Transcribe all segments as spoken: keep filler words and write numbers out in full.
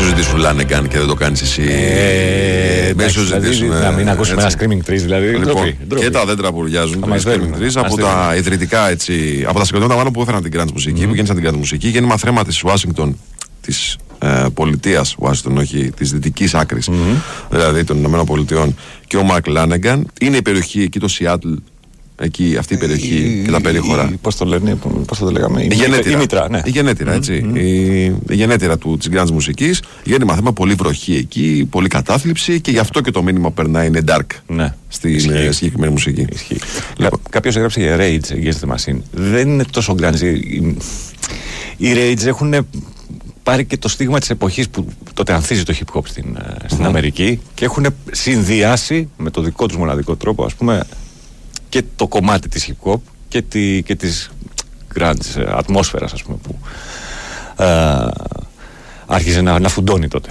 σου ζητήσουν Λάνεγκαν και δεν το κάνεις εσύ. Ε, μην σου ζητήσουν. Να μην ακούσουμε ένα Screaming Trees, δηλαδή. Λοιπόν, ντροπή, ντροπή. και τα δέντρα που ουρλιάζουν. Το Screaming Trees από δέρουμε. τα ιδρυτικά έτσι. Από τα συγκροτήματα μάλλον που έφεραν την grunge μουσική, mm. που γέννησαν την grunge μουσική. Γέννημα θρέμα της Ουάσιγκτον, της ε, πολιτείας Ουάσιγκτον, όχι της δυτικής άκρης, mm-hmm. δηλαδή των Ηνωμένων Πολιτειών, και ο Μαρκ Λάνεγκαν. Είναι η περιοχή εκεί, το Σιάτλ. Εκεί, αυτή η περιοχή η, και τα περίχωρα. Πώς το λένε, πώς το λέγαμε. Η, η γενέτειρα. Η μήτρα, ναι. Η γενέτειρα, έτσι. Mm-hmm. Η, η γενέτειρα του, της grunge μουσικής. Γέννημα θέμα, πολύ βροχή εκεί, πολύ κατάθλιψη, και γι' αυτό και το μήνυμα που περνάει είναι dark, ναι. Στην συγκεκριμένη μουσική. Λοιπόν, κάποιος έγραψε για Rage Against the Machine. Δεν είναι τόσο grunge. Οι, οι Rage έχουν πάρει και το στίγμα της εποχής που τότε ανθίζει το hip hop στην, στην mm-hmm. Αμερική, και έχουν συνδυάσει με το δικό τους μοναδικό τρόπο, ας πούμε, και το κομμάτι της hip hop και, τη, και της grunge ατμόσφαιρας, ας πούμε, που α, άρχιζε να, να φουντώνει τότε.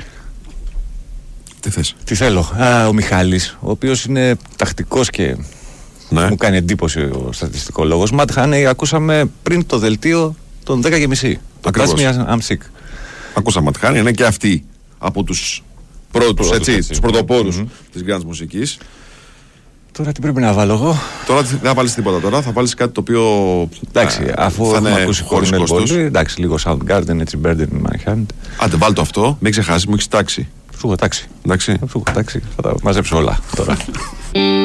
Τι θες? Τι θέλω? Α, ο Μιχάλης, ο οποίος είναι τακτικός και ναι. μου κάνει εντύπωση ο στατιστικολόγος. Matt Haney ακούσαμε πριν το δελτίο των δέκα και μισή. Ακριβώς. I'm sick. Ακούσαμε Matt Haney, είναι και αυτοί από τους πρώτους, πρώτους έτσι, έτσι, τους πρωτοπόρους mm-hmm. της grunge μουσικής. Τώρα τι πρέπει να βάλω εγώ? Τώρα δεν θα βάλεις τίποτα τώρα, θα βάλεις κάτι το οποίο εντάξει, α, αφού θα έχουμε ακούσει χωρίς κόστος. Εντάξει, λίγο Soundgarden, έτσι, Burden in my hand. Άντε βάλ το αυτό, μην ξεχάσεις, μου έχεις τάξει. Σου έχω τάξει. Εντάξει. Σου έχω τάξει, θα τα μαζέψω όλα τώρα.